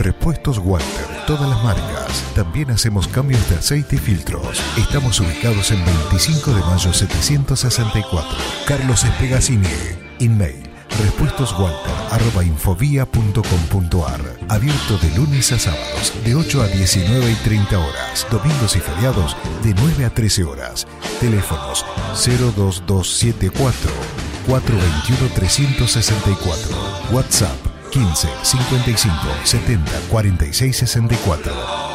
Repuestos Walter, todas las marcas. También hacemos cambios de aceite y filtros. Estamos ubicados en 25 de mayo 764. Carlos Espegasini. Email repuestoswalter@infovia.com.ar. Abierto de lunes a sábados de 8 a 19:30 horas. Domingos y feriados de 9 a 13 horas. Teléfonos 02274 421 364. WhatsApp 15 55 70 46 64.